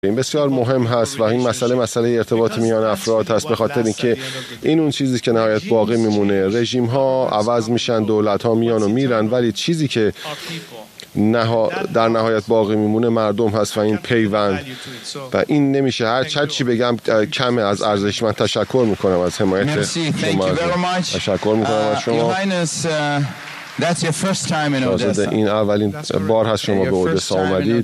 این بسیار مهم هست و این مسئله ارتباط میان افراد هست، به خاطر اینکه این اون چیزی که نهایت باقی میمونه. رژیم ها عوض میشن، دولت ها میان و میرن، ولی چیزی که در نهایت باقی میمونه مردم هست و این پیوند و این نمیشه. هر چی بگم کمه از ارزش. من تشکر میکنم از حمایت شما. تشکر میکنم از شما. این اولین بار هست شما به اودسا آمدید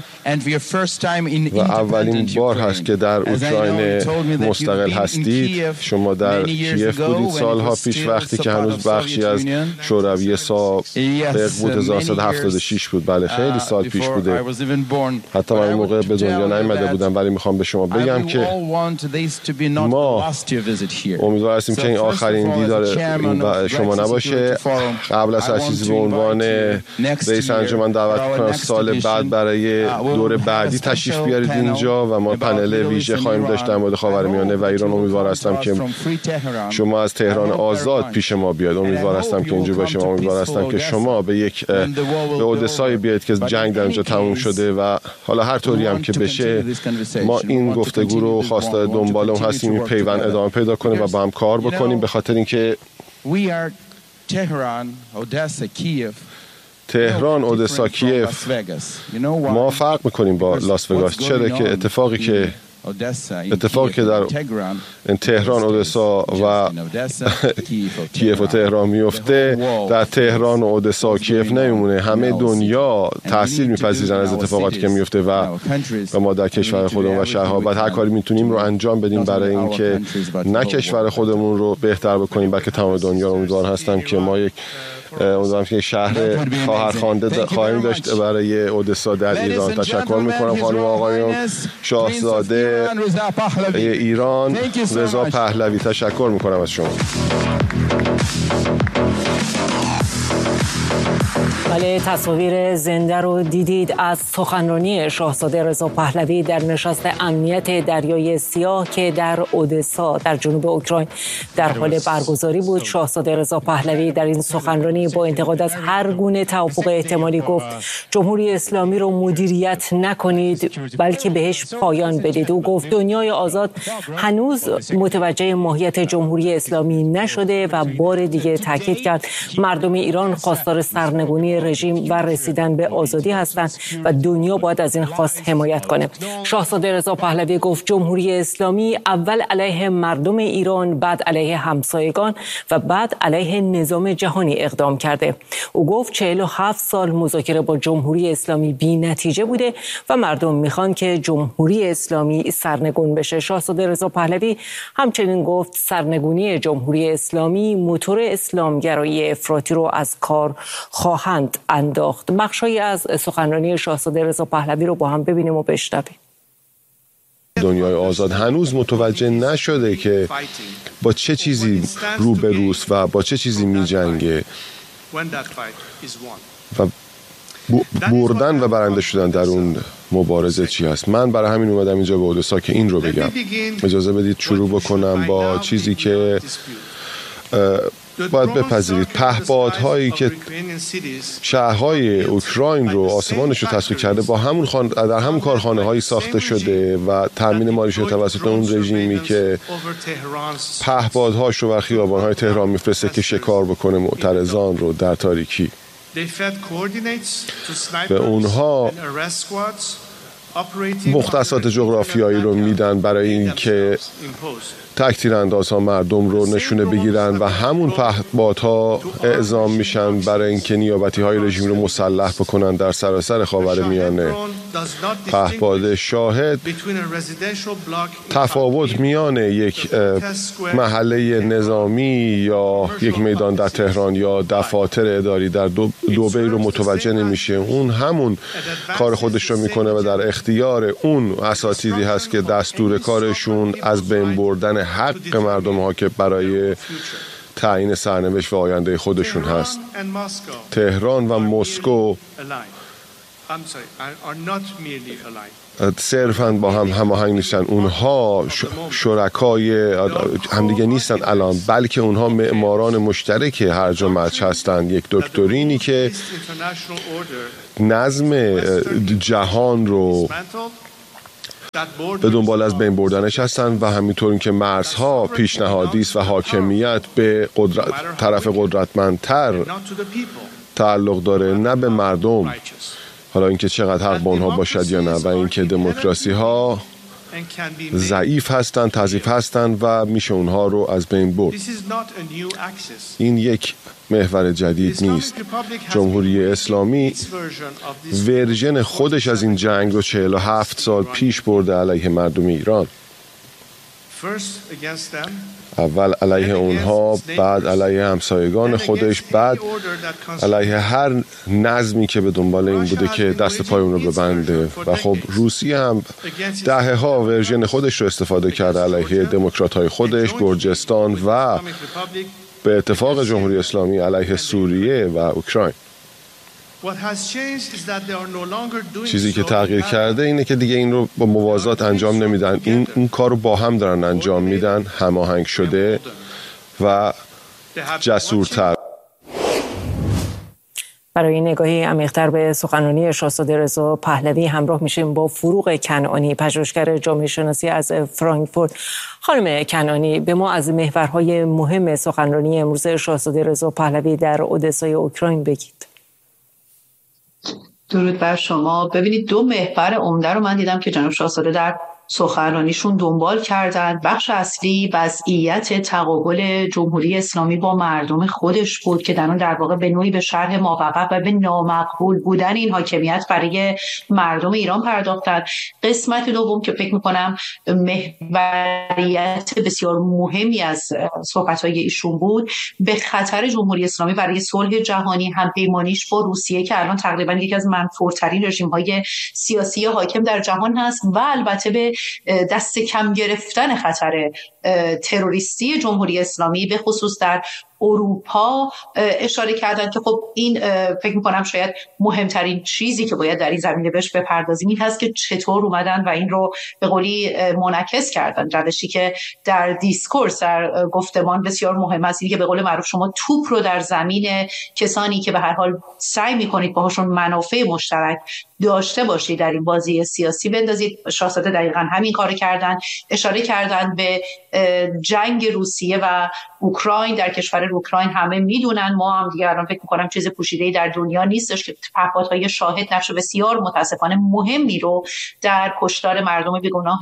و اولین بار هست که در اوکراین مستقل هستید. شما در کیف بودید سالها پیش، وقتی که هنوز بخشی از شوروی سابق بود. 1976 بود. بله، خیلی سال پیش بوده. حتی من اون موقع به دنیا نیامده بودم، ولی میخوام به شما بگم که ما امیدوار هستیم که این آخرین دیدار شما نباشه. قبل از هر چیزی به عنوان رئیس انجمن دعوت می‌کنم سال بعد برای دور بعدی تشریف بیارید اینجا و ما پنل ویژه خواهیم داشت در مورد خاورمیانه و ایران. امیدوار هستم که شما از تهران آزاد پیش ما بیاد. امیدوار هستم که اینجا باشه. امیدوار هستم که شما به اودسای بیاید که جنگ در اونجا تموم شده و حالا هر طوری هم که بشه ما این گفتگو رو خواسته دنبالم هستیم، این پیوند ادامه پیدا کنیم و با هم کار بکنیم، به خاطر اینکه تهران، اودسا، کیف ما فرق میکنیم با لاس وگاس. چرا که اتفاقی که در تهران، اودسا و کیف و تهران میفته در تهران و اودسا و کیف نمیمونه. همه دنیا تاثیر میپذیرن از اتفاقاتی که میفته و ما در کشور خودمون و شهرها بعد هر کاری میتونیم رو انجام بدیم برای اینکه نه کشور خودمون رو بهتر بکنیم بلکه تمام دنیا رو. امیدوار هستم که ما یک شهر خواهرخوانده خواهیم داشت برای اودسا در ایران. تشکر میکنم خانم آقایون. شاهزاده ایران رضا پهلوی، تشکر میکنم از شما. بله، تصاویر زنده رو دیدید از سخنرانی شاهزاده رضا پهلوی در نشست امنیت دریای سیاه که در اودسا در جنوب اوکراین در حال برگزاری بود. شاهزاده رضا پهلوی در این سخنرانی با انتقاد از هر گونه توافق احتمالی گفت جمهوری اسلامی رو مدیریت نکنید بلکه بهش پایان بدید. او گفت دنیای آزاد هنوز متوجه ماهیت جمهوری اسلامی نشده و بار دیگه تاکید کرد مردم ایران خواستار سرنگونی رژیم و رسیدن به آزادی هستند و دنیا باید از این خواست حمایت کنه. شاهزاده رضا پهلوی گفت جمهوری اسلامی اول علیه مردم ایران، بعد علیه همسایگان و بعد علیه نظام جهانی اقدام کرده. او گفت 47 سال مذاکره با جمهوری اسلامی بی نتیجه بوده و مردم میخوان که جمهوری اسلامی سرنگون بشه. شاهزاده رضا پهلوی همچنین گفت سرنگونی جمهوری اسلامی موتور اسلامگرایی افراطی رو از کار خواهند انداخت. بخشی از سخنرانی شاهزاده رضا پهلوی رو با هم ببینیم و بشنویم. دنیای آزاد هنوز متوجه نشده که با چه چیزی روبروست و با چه چیزی می جنگه و بردن و برنده شدن در اون مبارزه چی هست. من برای همین اومدم اینجا به اودسا که این رو بگم. اجازه بدید شروع بکنم با چیزی که باید بپذیرید. پهپادهایی که شهرهای اوکراین رو آسمانش رو تسخیر کرده در همون کارخانه هایی ساخته شده و تامین مالی شده توسط اون رژیمی که پهپادهاش رو بر خیابان‌های تهران میفرسته که شکار بکنه معترضان رو در تاریکی. به اونها مختصات جغرافیایی رو میدن برای اینکه تک تیراندازها مردم رو نشونه بگیرن و همون پهپادها اعزام میشن برای اینکه نیابتی‌های رژیم رو مسلح بکنن در سراسر خاورمیانه. پهپاد شاهد تفاوت میان یک محله نظامی یا یک میدان در تهران یا دفاتر اداری در دبی رو متوجه نمیشه. اون همون کار خودش رو میکنه و در اختیار اون اساتیدی هست که دستور کارشون از بین بردن حق مردم ها که برای تعیین سرنوشت و آینده خودشون هست. تهران و مسکو صرفاً با هم هماهنگ نیستن. اونها شرکای همدیگه نیستن الان، بلکه اونها معماران مشترک هرج و مرج هستند. یک دکترینی که نظم جهان رو به دنبال از بین بردنش هستند و همینطور که مرزها پیشنهادی است و حاکمیت به طرف قدرتمندتر تعلق داره، نه به مردم. حالا اینکه چقدر حق به اونها باشد یا نه، و اینکه دموکراسی ها ضعیف هستند، تضعیف هستند و میشه اونها رو از بین برد. این یک محور جدید نیست. جمهوری اسلامی ورژن خودش از این جنگ رو 47 سال پیش برده علیه مردم ایران. اول علیه اونها، بعد علیه همسایگان خودش، بعد علیه هر نظمی که به دنبال این بوده که دست پای اون رو ببنده. و خب روسیه هم دهه‌ها ورژن خودش رو استفاده کرده علیه دموکرات‌های خودش، گرجستان و به اتفاق جمهوری اسلامی علیه سوریه و اوکراین. چیزی که تغییر کرده اینه که دیگه این رو با موازات انجام نمیدن. این کار رو با هم دارن انجام میدن، هماهنگ شده و جسورتر. برای نگاهی عمیق‌تر به سخنرانی شاهزاده رضا پهلوی همراه میشیم با فروغ کنعانی، پژوهشگر جامعه شناسی از فرانکفورت. خانم کنعانی، به ما از محورهای مهم سخنرانی امروز شاهزاده رضا پهلوی در اودسای اوکراین بگید. درود بر شما. ببینید، دو محور عمده رو من دیدم که جناب شاهزاده در سخنرانیشون دنبال کردن. بخش اصلی وضعیت تقابل جمهوری اسلامی با مردم خودش بود که در اون در واقع به نوعی به شرح ماوقف و به نامقبول بودن این حاکمیت برای مردم ایران پرداختند. قسمت دوم که فکر می‌کنم محوریت بسیار مهمی از صحبت‌های ایشون بود، به خطر جمهوری اسلامی برای صلح جهانی، همپیمانیش با روسیه که الان تقریبا یکی از منفورترین رژیم‌های سیاسی حاکم در جهان هست، و البته به دست کم گرفتن خطر تروریستی جمهوری اسلامی به خصوص در اروپا اشاره کردن که خب این فکر می‌کنم شاید مهمترین چیزی که باید در این زمینه بهش بپردازیم این هست که چطور اومدن و این رو به قولی منعکس کردن. روشی که در دیسکورس، در گفتمان بسیار مهم است، که به قول معروف شما توپ رو در زمین کسانی که به هر حال سعی می‌کنید باهاشون منافع مشترک داشته باشید در این بازی سیاسی بندازید. شاهزاده دقیقاً همین کارو کردن. اشاره کردن به جنگ روسیه و اوکراین. در کشور اوکراین همه میدونن، ما هم دیگه الان فکر می‌کنم چیز پوشیده‌ای در دنیا نیستش که پهپادهای شاهد نقش بسیار متاسفانه مهمی رو در کشتار مردم بیگناه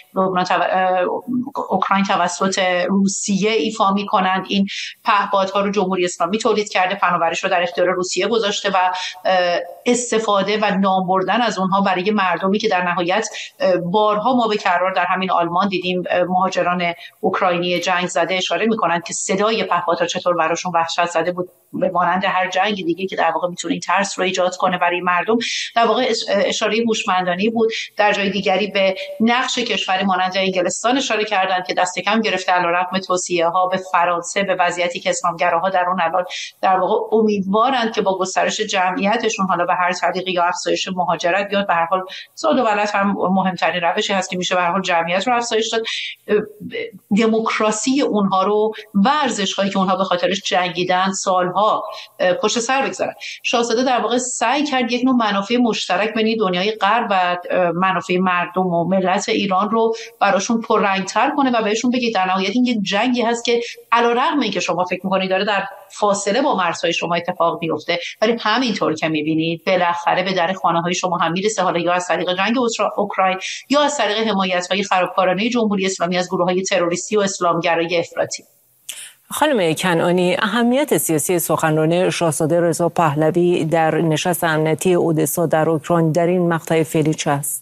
اوکراین توسط روسیه ایفا می‌کنند. این پهپادها رو جمهوری اسلامی تولید کرده، فناوریش رو در اختیار روسیه گذاشته و استفاده و نام بردن از اونها برای مردمی که در نهایت بارها ما به کرار در همین آلمان دیدیم مهاجران اوکراینی جنگ زده اشاره می‌کنند که صدای پهپادها چطور براشون وحشت زده بود، به مانند هر جنگ دیگه که در واقع میتونه این ترس رو ایجاد کنه برای مردم. در واقع اشاره هوشمندانه بود. در جای دیگری به نقش کشوری مانند انگلستان اشاره کردند که دست کم گرفته علیرغم توصیه‌ها به فرانسه، به وضعیتی که اسلامگراها در اون الان در واقع امیدوارند که با گسترش جمعیتشون حالا به هر طریقی یا افزایش مهاجرت بیاد. به هر حال زاد و ولد هم مهمترین روشی هست که میشه به هر حال جمعیت رو افزایش داد. دموکراسی اونها رو، ورزش‌هایی که اونها به خاطرش جنگیدن سالها پشت سر بگذارن. شاهزاده در واقع سعی کرد یک نوع منافع مشترک بین دنیای غرب و منافع مردم و ملت ایران رو براشون پررنگ‌تر کنه و بهشون بگه در نهایت این یک جنگی هست که علیرغم اینکه شما فکر می‌کنید داره در فاصله با مرزهای شما اتفاق میفته، ولی همینطور که می‌بینید بالاخره به در خانه‌های شما هم میرسه، حالا یا از طریق جنگ اوکراین یا از طریق حمایت‌های خرابکارانه جمهوری اسلامی از گروه‌های تروریستی و اسلامگرای افراطی. خانم کنعانی، اهمیت سیاسی سخنرانی شاهزاده رضا پهلوی در نشست امنیتی اودسا در اوکراین در این مقطع فعلی چه است؟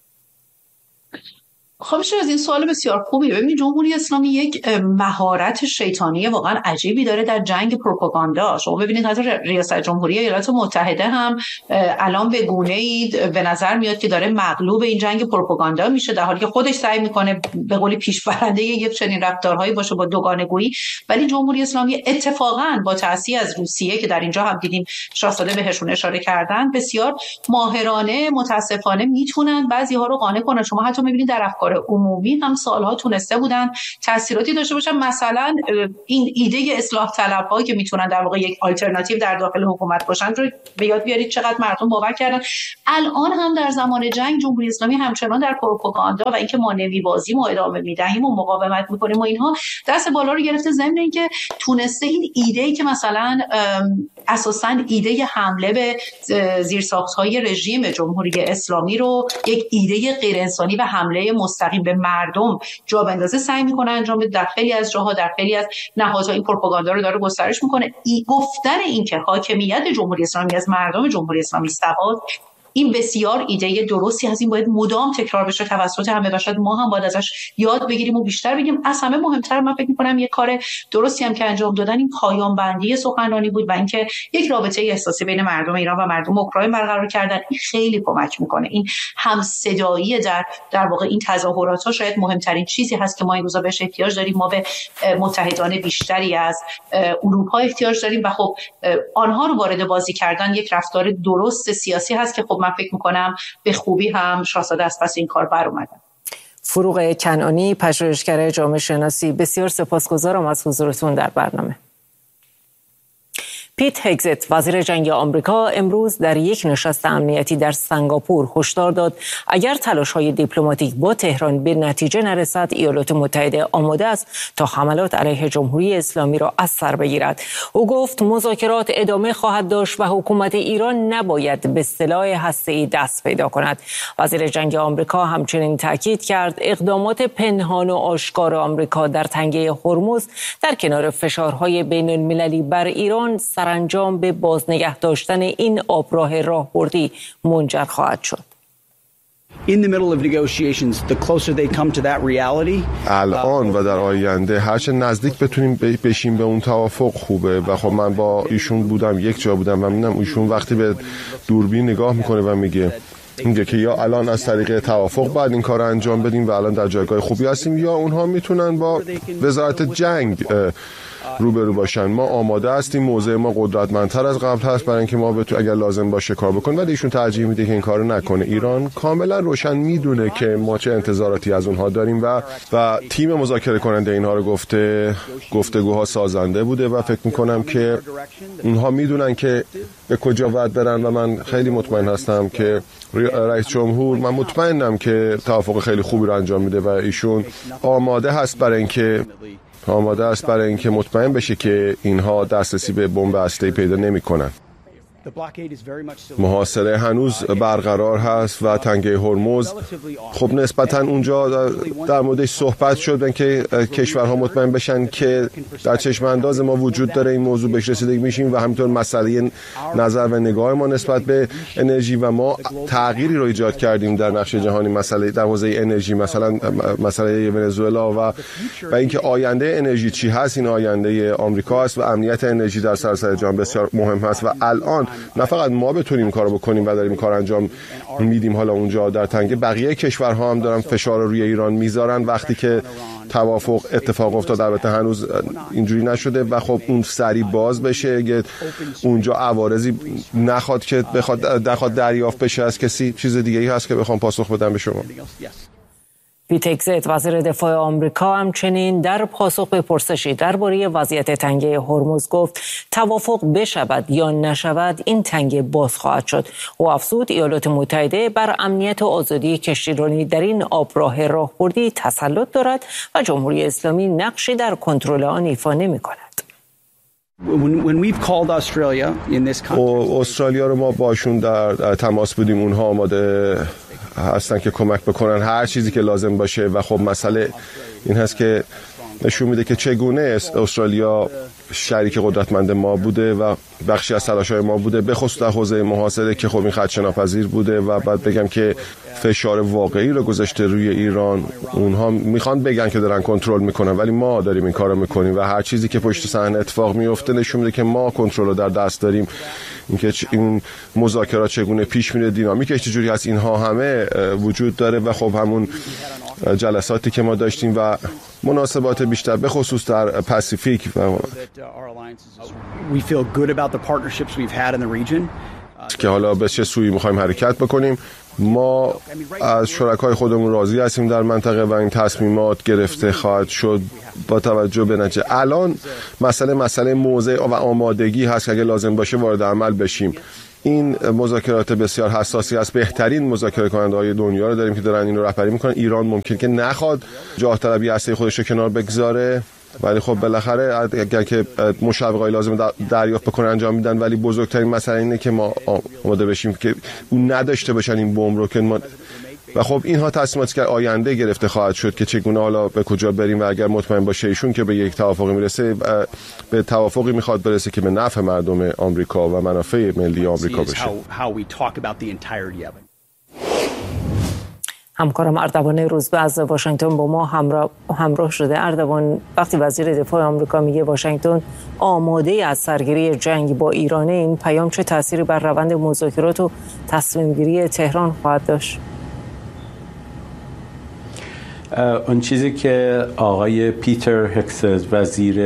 خب از این سوال بسیار خوبیه. ببینید، جمهوری اسلامی یک مهارت شیطانی واقعا عجیبی داره در جنگ پروپاگاندا. شما ببینید حتی ریاست جمهوری ایالات متحده هم الان به گونه‌ای به نظر میاد که داره مغلوب این جنگ پروپاگاندا میشه، در حالی که خودش سعی میکنه به قولی پیشبرنده یک چنین رفتارهایی باشه با دوگانه‌گویی. ولی جمهوری اسلامی اتفاقا با تأثیر از روسیه که در اینجا هم دیدیم شاهزاده بهشون اشاره کردن، بسیار ماهرانه متاسفانه میتونن بعضی‌ها رو قانع کنن. شما حتی میبینید در افکار افکار عمومی هم سالها تونسته بودن تاثیراتی داشته باشن. مثلا این ایده اصلاح طلب‌ها که میتونن در واقع یک آلترناتیو در داخل حکومت باشن رو به یاد بیارید چقدر مردم باور کردن. الان هم در زمان جنگ جمهوری اسلامی همچنان در پروپاگاندا و اینکه ما نمی‌بازیم و ادامه میدهیم و مقاومت میکنیم و اینها دست بالا رو گرفته، ضمن اینکه تونسته این ایده‌ای که مثلا اساساً ایده حمله به زیرساخت‌های رژیم جمهوری اسلامی رو یک ایده غیر انسانی و حمله مستقیم به مردم جا بندازه سعی میکنه انجام بده. در خیلی از جاها در خیلی از نهادها این پروپاگاندا رو داره گسترش میکنه. گفتن این که حاکمیت جمهوری اسلامی از مردم جمهوری اسلامی است، این بسیار ایده درستی از این باید مدام تکرار بشه توسط همه باشد. ما هم باید ازش یاد بگیریم و بیشتر بگیم. از همه مهمتر من فکر می‌کنم یک کار درستی هم که انجام دادن این پایان بندی سخنرانی بود و اینکه یک رابطه احساسی بین مردم ایران و مردم اوکراین برقرار کردن. این خیلی کمک میکنه. این همصدایی در واقع این تظاهرات‌ها شاید مهمترین چیزی هست که ما این روزا بهش احتیاج داریم. ما به متحدان بیشتری از اروپا احتیاج داریم و خب آنها رو وارد بازی کردن یک رفتار درست سیاسی هست که خب من فکر میکنم به خوبی هم شاهزاده از پس این کار بر اومدن. فروغ کنعانی، پژوهشگر جامعه شناسی، بسیار سپاسگزارم از حضورتون در برنامه. پیت هگزت، وزیر جنگ آمریکا، امروز در یک نشست امنیتی در سنگاپور هشدار داد اگر تلاش‌های دیپلماتیک با تهران به نتیجه نرسد، ایالات متحده آماده است تا حملات علیه جمهوری اسلامی را از سر بگیرد. او گفت مذاکرات ادامه خواهد داشت و حکومت ایران نباید به سلاح هسته‌ای دست پیدا کند. وزیر جنگ آمریکا همچنین تاکید کرد اقدامات پنهان و آشکار آمریکا در تنگه هرمز در کنار فشارهای بین‌المللی بر ایران سرانجام به بازنگه داشتن این آبراه راهبردی منجر خواهد شد. الان و در آینده هرچه نزدیک بتونیم بشیم به اون توافق خوبه و خب من با ایشون بودم، یک جا بودم و می‌بینم ایشون وقتی به دوربین نگاه میکنه و میگه که یا الان از طریق توافق باید این کار رو انجام بدیم و الان در جایگاه خوبی هستیم، یا اونها میتونن با وزارت جنگ روبرو باشن. ما آماده هستیم، موضع ما قدرتمندتر از قبل هست برای اینکه ما اگر لازم باشه کار بکنیم، ولی ایشون ترجیح میده که این کارو نکنه. ایران کاملا روشن میدونه که ما چه انتظاراتی از اونها داریم و تیم مذاکره کننده اینها رو گفتگوها سازنده بوده و فکر میکنم که اونها میدونن که به کجا باید برن و من خیلی مطمئن هستم که رئیس جمهور، من مطمئنم که توافق خیلی خوبی رو انجام میده و ایشون آماده هست برای اینکه مطمئن بشه که اینها دسترسی به بمب هسته‌ای پیدا نمی‌کنن. محاصره هنوز برقرار هست و تنگه هرمز خب نسبتاً اونجا در موردش صحبت شد که کشورها مطمئن بشن که در چشم انداز ما وجود داره این موضوع بهش رسیدگی میشیم و همینطور مسئله نظر و نگاه ما نسبت به انرژی و ما تغییری رو ایجاد کردیم در نقش جهانی مسئله در حوزه انرژی، مثلا مسئله ونزوئلا و اینکه آینده انرژی چی هست. این آینده آمریکا است و امنیت انرژی در سراسر جهان بسیار مهم هست و الان نه فقط ما بتونیم کارو بکنیم و داریم کار انجام میدیم حالا اونجا در تنگه، بقیه کشورها هم دارن فشار روی ایران میذارن وقتی که توافق اتفاق افتاد. البته هنوز اینجوری نشده و خب اون سریع باز بشه اگه اونجا عوارضی نخواد که بخواد دریافت بشه از کسی. چیز دیگه ای هست که بخوام پاسخ بدم به شما؟ پیت هگزت، وزیر دفاع آمریکا، همچنین در پاسخ به پرسشی درباره وضعیت تنگه هرمز گفت توافق بشود یا نشود این تنگه باز خواهد شد. او افزود ایالات متحده بر امنیت و آزادی کشتیرانی در این آبراه راهبردی تسلط دارد و جمهوری اسلامی نقشی در کنترل آن ایفا نمی‌کند. استرالیا رو ما باشون در تماس بودیم، اونها آماده هستن که کمک بکنن هر چیزی که لازم باشه و خب مسئله این هست که نشون میده که چگونه استرالیا شریک قدرتمند ما بوده و بخشی از تلاش‌های ما بوده، به خصوص در حوزه محاصره که خب این خدشه‌ناپذیر بوده و بعد بگم که فشار واقعی رو گذاشته روی ایران. اونها میخوان بگن که دارن کنترل میکنن ولی ما داریم این کارو میکنیم و هر چیزی که پشت صحنه اتفاق میفته نشون میده که ما کنترل رو در دست داریم. اینکه این مذاکرات چگونه پیش میره، دینامیکش چجوری هست، اینها همه وجود داره و خب همون جلساتی که ما داشتیم و مناسبات بیشتر به خصوص در پاسیفیک که حالا به چه سویی میخوایم حرکت بکنیم ما از شرکای خودمون راضی هستیم در منطقه و این تصمیمات گرفته خواهد شد با توجه به نتیجه. الان مسئله موضع و آمادگی هست که اگه لازم باشه وارد عمل بشیم. این مذاکرات بسیار حساسی است. بهترین مذاکره کننده‌های دنیا رو داریم که دارن این رو رهبری میکنن. ایران ممکن که نخواد جاه طلبی هسته خودش رو کنار بگذاره، ولی خب بالاخره اگر که مشوقات لازم دریافت بکنن انجام میدن، ولی بزرگترین مسئله اینه که ما آماده بشیم که اون نداشته باشن این بمب رو که ما. و خب اینها تصمیماتی که آینده گرفته خواهد شد که چگونه حالا به کجا بریم و اگر مطمئن باشه ایشون که به یک توافقی میرسه، به توافقی میخواد برسه که به نفع مردم آمریکا و منافع ملی آمریکا بشه. همکارم اردوان روزبه از واشنگتن با ما همراه شده. اردوان، وقتی وزیر دفاع آمریکا میگه واشنگتن آماده از سرگیری جنگ با ایران، این پیام چه تأثیری بر روند مذاکرات و تصمیم گیری تهران خواهد داشت؟ اون چیزی که آقای پیتر هکسز وزیر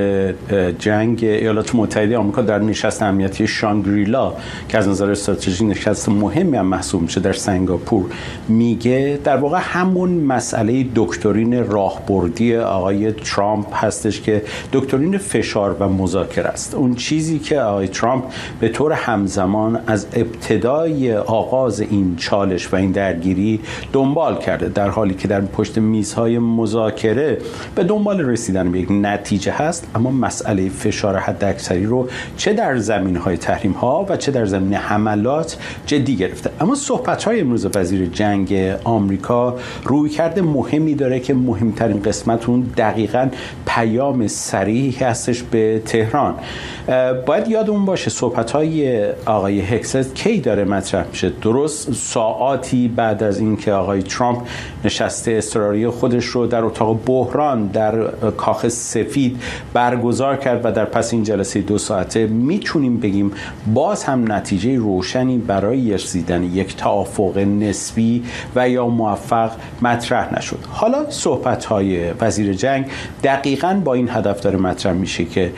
جنگ ایالات متحده آمریکا در نشست امنیتی شانگریلا که از نظر استراتژی نشست مهمی هم محسوب میشه در سنگاپور میگه، در واقع همون مسئله دکترین راهبردی آقای ترامپ هستش که دکترین فشار و مذاکره است. اون چیزی که آقای ترامپ به طور همزمان از ابتدای آغاز این چالش و این درگیری دنبال کرده، در حالی که در پشت میزهای مذاکره به دنبال رسیدن به یک نتیجه هست، اما مسئله فشار حداکثری رو چه در زمینه‌های تحریم‌ها و چه در زمینه حملات جدی گرفته. اما صحبت‌های امروز وزیر جنگ آمریکا رویکرد مهمی داره که مهمترین قسمت اون دقیقاً پیام صریحی هستش به تهران. باید یادمون باشه صحبت‌های آقای هکسز کی داره مطرح میشه؟ درست ساعاتی بعد از اینکه آقای ترامپ نشست اضطراری خودش رو در اتاق بحران در کاخ سفید برگزار کرد و در پس این جلسه 2 ساعته میتونیم بگیم باز هم نتیجه روشنی برای رسیدن یک توافق نسبی و یا موفق مطرح نشد. حالا صحبت‌های وزیر جنگ دقیقاً با این هدف داره مطرح میشه که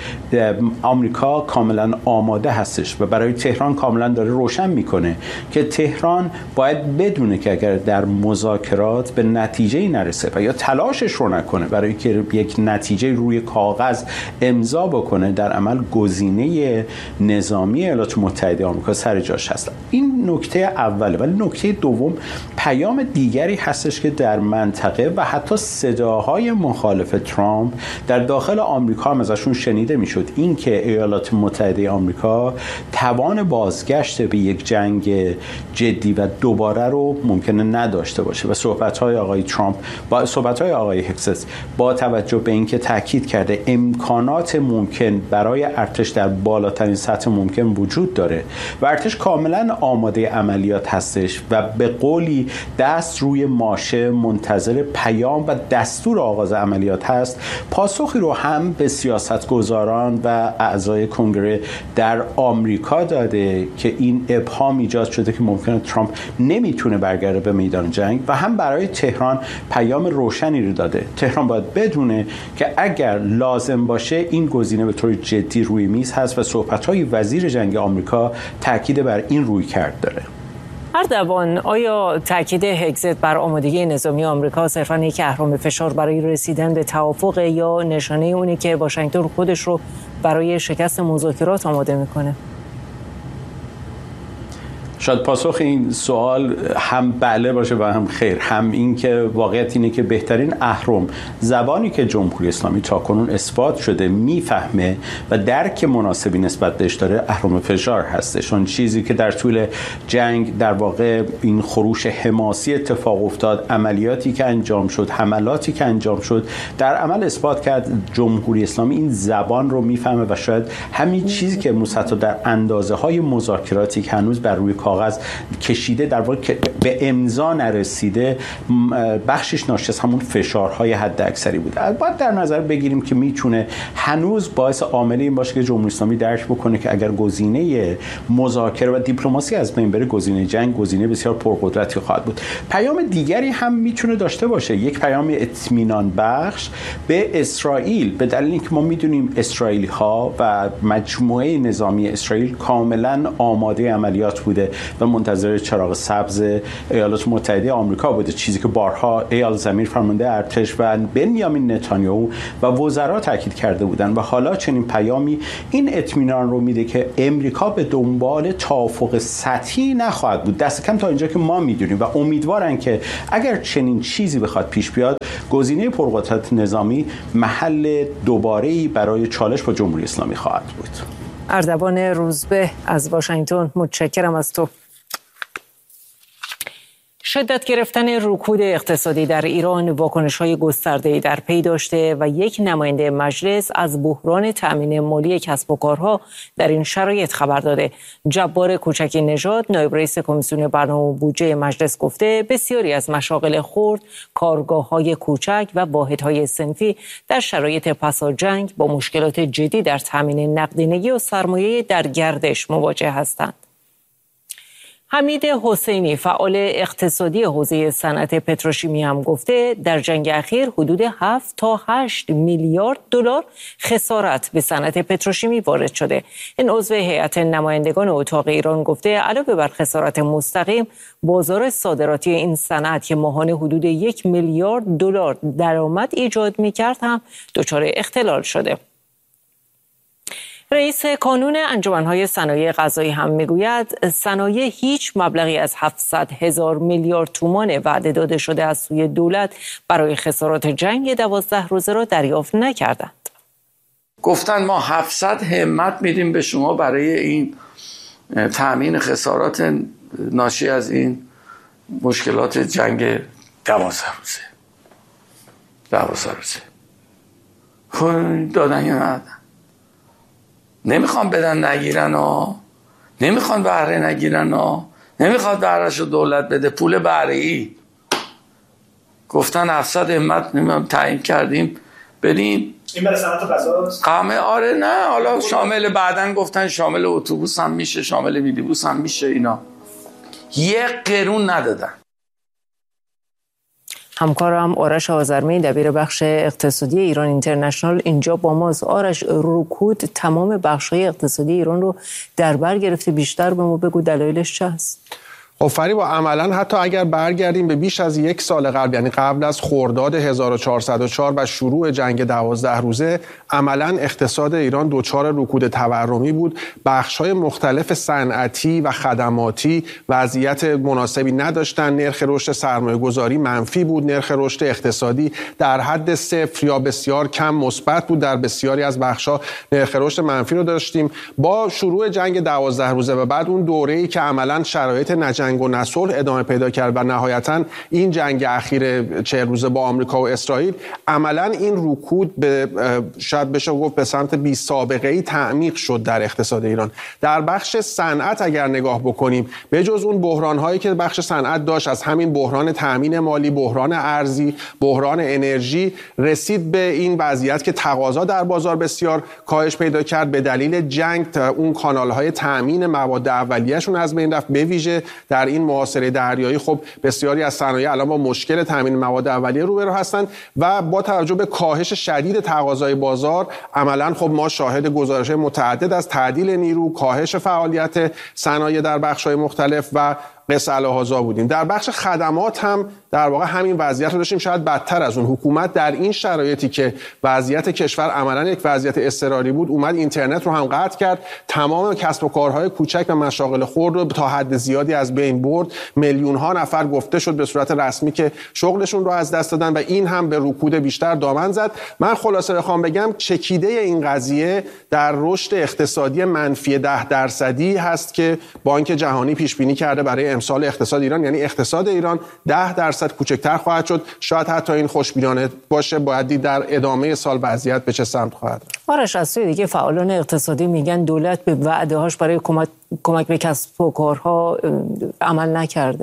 آمریکا کاملا آماده هستش و برای تهران کاملا داره روشن میکنه که تهران باید بدونه که اگر در مذاکرات به نتیجه نرسه و یا تلاشش رو نکنه برای که یک نتیجه روی کاغذ امضا بکنه، در عمل گزینه نظامی ایالات متحده آمریکا سر جاش هست. این نکته اوله. ولی نکته دوم پیام دیگری هستش که در منطقه و حتی صداهای مخالف ترامپ در داخل آمریکا هم ازشون شنیده میشد، این که ایالات متحده آمریکا توان بازگشت به یک جنگ جدی و دوباره رو ممکنه نداشته باشه و صحبت‌های آقای ترامپ با صحبت‌های آقای هکسس با توجه به اینکه تاکید کرده امکانات ممکن برای ارتش در بالاترین سطح ممکن وجود داره و ارتش کاملا آماده عملیات هستش و به قولی دست روی ماشه منتظر پیام و دستور آغاز عملیات هست، پاسخی رو هم به سیاستگزاران و اعضای کنگره در آمریکا داده که این ابهام ایجاد شده که ممکنه ترامپ نمیتونه برگرده به میدان جنگ، و هم برای تهران پیام روشنی رو داده. تهران باید بدونه که اگر لازم باشه این گزینه به طور جدی روی میز هست و صحبت‌های وزیر جنگ آمریکا تاکید بر این رویکرد داره. اردوان، آیا تاکید هکسز بر آمادگی نظامی آمریکا صرفاً یک اهرم فشار برای رسیدن به توافق یا نشانه اونی که واشنگتن خودش رو برای شکست مذاکرات آماده میکنه؟ شاید پاسخ این سوال هم بله باشه و هم خیر. هم این که واقعیت اینه که بهترین اهرم زبانی که جمهوری اسلامی تاکنون اثبات شده میفهمه و درک مناسبی نسبت بهش داره اهرم فشار هستش. اون چیزی که در طول جنگ در واقع این خروش حماسی اتفاق افتاد، عملیاتی که انجام شد، حملاتی که انجام شد، در عمل اثبات کرد جمهوری اسلامی این زبان رو میفهمه و شاید همین چیزی که حتی در اندازه‌های مذاکراتی که هنوز بر روی کاغذ کشیده در واقع به امضا نرسیده، بخشش ناشی از همون فشارهای حد اکثری بوده. باید در نظر بگیریم که میتونه هنوز باعث عامل این باشه که جمهوری اسلامی درک بکنه که اگر گزینه مذاکره و دیپلماسی از بین بره، گزینه جنگ گزینه بسیار پرقدرتی خواهد بود. پیام دیگری هم میتونه داشته باشه، یک پیام اطمینان بخش به اسرائیل، به دلیل اینکه ما میدونیم اسرائیلی ها و مجموعه نظامی اسرائیل کاملا آماده عملیات بوده و منتظر چراغ سبز ایالات متحده آمریکا بوده، چیزی که بارها ایال زمیر فرمانده ارتش و بنیامین نتانیاهو و وزرا تاکید کرده بودند و حالا چنین پیامی این اطمینان رو میده که امریکا به دنبال توافق سطحی نخواهد بود، دست کم تا اینجا که ما میدونیم، و امیدوارن که اگر چنین چیزی بخواد پیش بیاد گزینه پرقدرت نظامی محل دوباره‌ای برای چالش با جمهوری اسلامی خواهد بود. اردوان روزبه از واشنگتن، متشکرم از تو. شدت گرفتن رکود اقتصادی در ایران واکنش‌های گسترده‌ای در پی داشته و یک نماینده مجلس از بحران تأمین مالی کسب و کارها در این شرایط خبر داده. جبار کوچکی نژاد، نایب رئیس کمیسیون برنامه و بودجه مجلس، گفته بسیاری از مشاغل خرد، کارگاه‌های کوچک و واحدهای صنفی در شرایط پس از جنگ با مشکلات جدی در تأمین نقدینگی و سرمایه در گردش مواجه هستند. حمید حسینی، فعال اقتصادی حوزه صنعت پتروشیمی، هم گفته در جنگ اخیر حدود 7 تا 8 میلیارد دلار خسارت به صنعت پتروشیمی وارد شده. این عضو هیئت نمایندگان اتاق ایران گفته علاوه بر خسارت مستقیم، بازار صادراتی این صنعت که ماهانه حدود 1 میلیارد دلار درآمد ایجاد می‌کرد هم دچار اختلال شده. رئیس کانون انجمن‌های صنایع غذایی هم میگوید صنایع هیچ مبلغی از 700,000 میلیارد تومان وعده داده شده از سوی دولت برای خسارات جنگ 12 روزه را دریافت نکردند. گفتن ما 700 همت میدیم به شما برای این تأمین خسارات ناشی از این مشکلات جنگ 12 روزه. دادن یا ندادن؟ نمیخوان بدن نگیرن ها، نمیخوان بهره نگیرن ها، نمیخواد بهرهشو دولت بده، پول بهره‌ای. گفتن 700 همت تعیین کردیم بدیم. این برای صنعت غذاست؟ آره نه، حالا شامل، بعدن گفتن شامل اتوبوس هم میشه، شامل میدیبوس هم میشه. اینا 1 قرون ندادن. همکارم آرش آذرمی، دبیر بخش اقتصادی ایران اینترنشنال، اینجا با ماست. آرش، رکود تمام بخش‌های اقتصادی ایران رو در بر گرفته، بیشتر به ما بگو دلایلش چه هست؟ فریبا، عملا حتی اگر برگردیم به بیش از 1 سال قبل، یعنی قبل از خرداد 1404 و شروع جنگ 12 روزه، عملا اقتصاد ایران دچار رکود تورمی بود. بخش‌های مختلف صنعتی و خدماتی وضعیت مناسبی نداشتن. نرخ رشد سرمایه‌گذاری منفی بود، نرخ رشد اقتصادی در حد 0 یا بسیار کم مثبت بود. در بسیاری از بخش‌ها نرخ رشد منفی رو داشتیم. با شروع جنگ 12 روزه و بعد اون دوره‌ای که عملا شرایط جنگ و نصلح ادامه پیدا کرد و نهایتاً این جنگ اخیر 40 روزه با آمریکا و اسرائیل، عملاً این رکود به شاید بشه گفت به سمت بی سابقه‌ای تعمیق شد در اقتصاد ایران. در بخش صنعت اگر نگاه بکنیم، به جز اون بحران‌هایی که بخش صنعت داشت، از همین بحران تامین مالی، بحران ارزی، بحران انرژی، رسید به این وضعیت که تقاضا در بازار بسیار کاهش پیدا کرد به دلیل جنگ. اون کانال‌های تامین مواد اولیه‌شون از بین رفت، به ویژه در این محاصره دریایی. خب بسیاری از صنایع الان با مشکل تامین مواد اولیه روبرو هستند و با توجه به کاهش شدید تقاضای بازار، عملاً خب ما شاهد گزارش‌های متعدد از تعدیل نیرو، کاهش فعالیت صنایع در بخش‌های مختلف و قص الهازا بودیم. در بخش خدمات هم در واقع همین وضعیت رو داشتیم، شاید بدتر از اون. حکومت در این شرایطی که وضعیت کشور عملاً یک وضعیت اضطراری بود، اومد اینترنت رو هم قطع کرد، تمام کسب و کارهای کوچک و مشاغل خرد رو تا حد زیادی از بین برد. میلیون‌ها نفر گفته شد به صورت رسمی که شغلشون رو از دست دادن و این هم به رکود بیشتر دامن زد. من خلاصه بخوام بگم چکیده این قضیه در رشد اقتصادی منفی 10% هست که بانک جهانی پیش بینی کرده برای امسال اقتصاد ایران، یعنی اقتصاد ایران 10% کوچکتر خواهد شد. شاید حتی این خوشبینانه باشه، باید دید در ادامه سال وضعیت به چه سمت خواهد رفت. آرش، از سوی دیگه فعالان اقتصادی میگن دولت به وعده‌هاش برای کمک به کسب و کارها عمل نکرده.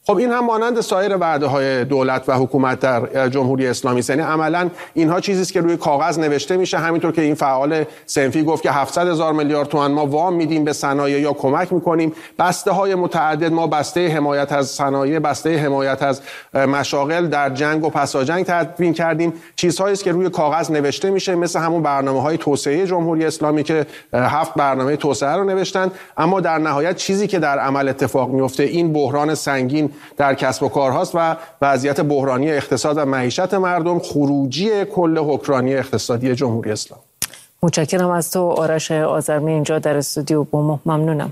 خب این هم مانند سایر وعده‌های دولت و حکومت در جمهوری اسلامی است. یعنی عملاً اینها چیزی است که روی کاغذ نوشته میشه، همینطور که این فعال صنفی گفت که 700,000 میلیارد تومان ما وام میدیم به صنایع یا کمک میکنیم، بسته‌های متعدد، ما بسته حمایت از صنایع، بسته حمایت از مشاغل در جنگ و پس از جنگ تدوین کردیم. چیزهایی است که روی کاغذ نوشته میشه، مثل همون برنامه‌های توسعه جمهوری اسلامی که 7 برنامه توسعه رو نوشتن، اما در نهایت چیزی که در عمل اتفاق میفته این بحران سنگین در کسب و کارهاست و وضعیت بحرانی اقتصاد و معیشت مردم، خروجی کل حکمرانی اقتصادی جمهوری اسلامی. متشکرم از تو آرش آذرمی اینجا در استودیو با ما. ممنونم.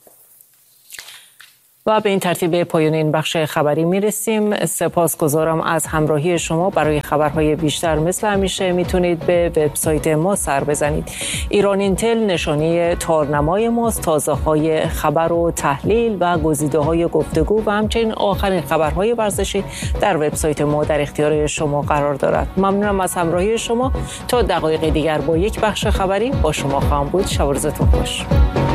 و به این ترتیب پایان این بخش خبری میرسیم. سپاسگزارم از همراهی شما. برای خبرهای بیشتر مثل همیشه میتونید به وبسایت ما سر بزنید. ایران اینتل نشانی تارنمای ماست. تازه های خبر و تحلیل و گزیده های گفتگو و همچنین آخرین خبرهای ورزشی در وبسایت ما در اختیار شما قرار دارد. ممنونم از همراهی شما. تا دقایق دیگر با یک بخش خبری با شما خواهم بود. شب و روزتون خوش.